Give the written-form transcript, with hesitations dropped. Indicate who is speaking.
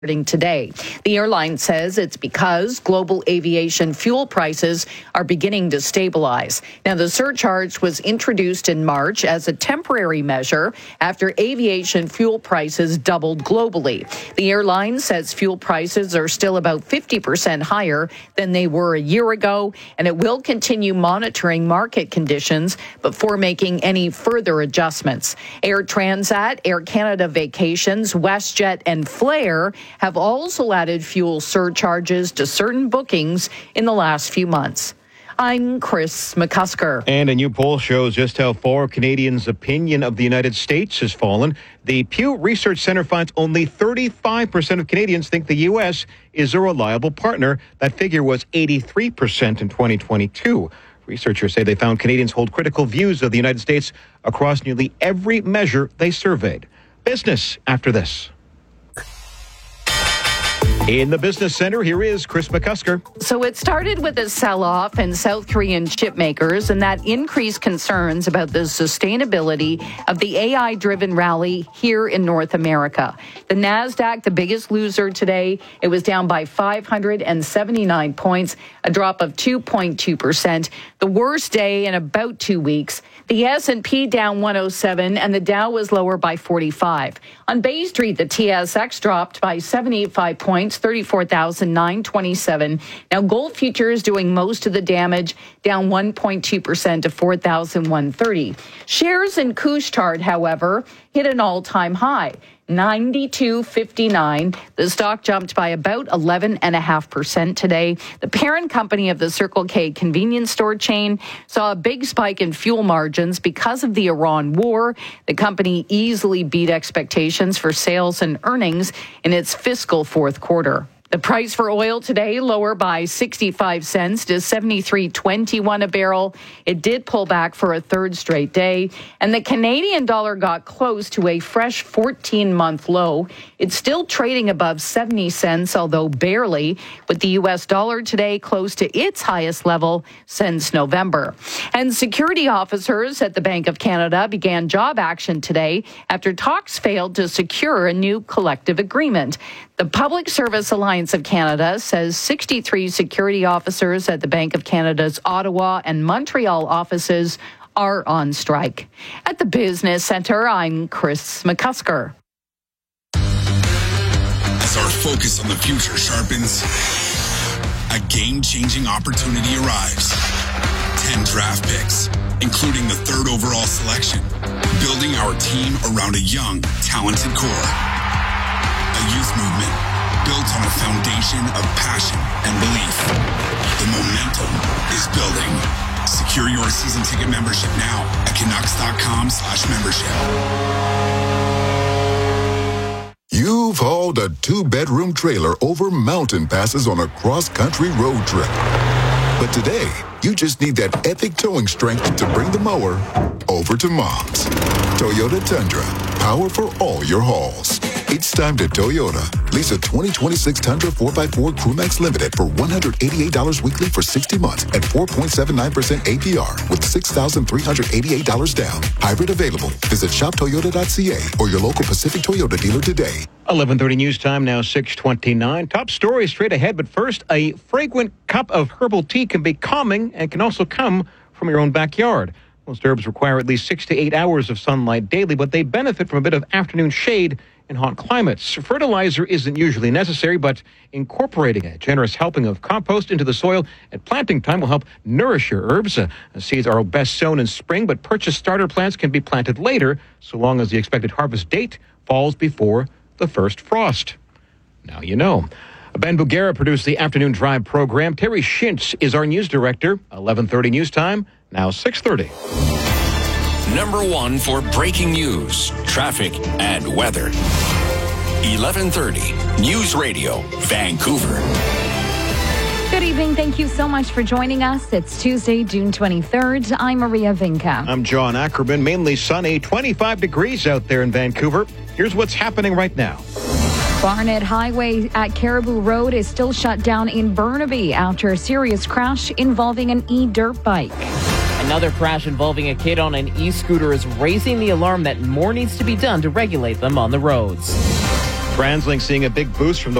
Speaker 1: today. The airline says it's because global aviation fuel prices are beginning to stabilize. Now, the surcharge was introduced in March as a temporary measure after aviation fuel prices doubled globally. The airline says fuel prices are still about 50% higher than they were a year ago, and it will continue monitoring market conditions before making any further adjustments. Air Transat, Air Canada Vacations, WestJet, and Flair have also added fuel surcharges to certain bookings in the last few months. I'm Chris McCusker.
Speaker 2: And a new poll shows just how far Canadians' opinion of the United States has fallen. The Pew Research Center finds only 35% of Canadians think the U.S. is a reliable partner. That figure was 83% in 2022. Researchers say they found Canadians hold critical views of the United States across nearly every measure they surveyed. Business after this. In the Business Center, here is Chris McCusker.
Speaker 1: So it started with a sell-off in South Korean chip makers, and that increased concerns about the sustainability of the AI-driven rally here in North America. The NASDAQ, the biggest loser today, it was down by 579 points, a drop of 2.2%. The worst day in about 2 weeks. The S&P down 107, and the Dow was lower by 45. On Bay Street, the TSX dropped by 75 points, 34,927. Now, gold futures doing most of the damage, down 1.2% to 4,130. Shares in Couche-Tard, however, hit an all-time high, 92.59. The stock jumped by about 11.5% today. The parent company of the Circle K convenience store chain saw a big spike in fuel margins because of the Iran war. The company easily beat expectations for sales and earnings in its fiscal fourth quarter. The price for oil today lower by 65 cents to $73.21 a barrel. It did pull back for a third straight day. And the Canadian dollar got close to a fresh 14-month low. It's still trading above 70 cents, although barely, with the U.S. dollar today close to its highest level since November. And security officers at the Bank of Canada began job action today after talks failed to secure a new collective agreement. The Public Service Alliance of Canada says 63 security officers at the Bank of Canada's Ottawa and Montreal offices are on strike. At the Business Center, I'm Chris McCusker.
Speaker 3: As our focus on the future sharpens, a game-changing opportunity arrives. 10 draft picks, including the third overall selection, building our team around a young, talented core. A youth movement built on a foundation of passion and belief. The momentum is building. Secure your season ticket membership now at Canucks.com/membership.
Speaker 4: You've hauled a 2-bedroom trailer over mountain passes on a cross-country road trip. But today, you just need that epic towing strength to bring the mower over to Mom's. Toyota Tundra, power for all your hauls. It's time to Toyota. Lease a 2026 Tundra 4x4 Crewmax Limited for $188 weekly for 60 months at 4.79% APR with $6,388 down. Hybrid available. Visit shoptoyota.ca or your local Pacific Toyota dealer today.
Speaker 2: 11:30 news time, now 6:29. Top story straight ahead, but first, a fragrant cup of herbal tea can be calming and can also come from your own backyard. Most herbs require at least 6 to 8 hours of sunlight daily, but they benefit from a bit of afternoon shade in hot climates. Fertilizer isn't usually necessary, but incorporating a generous helping of compost into the soil at planting time will help nourish your herbs. Seeds are best sown in spring, but purchased starter plants can be planted later, so long as the expected harvest date falls before the first frost. Now you know. Ben Bugera produced the Afternoon Drive program. Terry Shintz is our news director. 11:30 news time, now 6:30.
Speaker 5: Number one for breaking news, traffic, and weather. 11:30 News Radio, Vancouver.
Speaker 6: Good evening. Thank you so much for joining us. It's Tuesday, June 23rd. I'm Maria Vinca.
Speaker 2: I'm John Ackerman. Mainly sunny, 25 degrees out there in Vancouver. Here's what's happening right now.
Speaker 6: Barnett Highway at Caribou Road is still shut down in Burnaby after a serious crash involving an e-dirt bike.
Speaker 7: Another crash involving a kid on an e-scooter is raising the alarm that more needs to be done to regulate them on the roads.
Speaker 2: TransLink seeing a big boost from the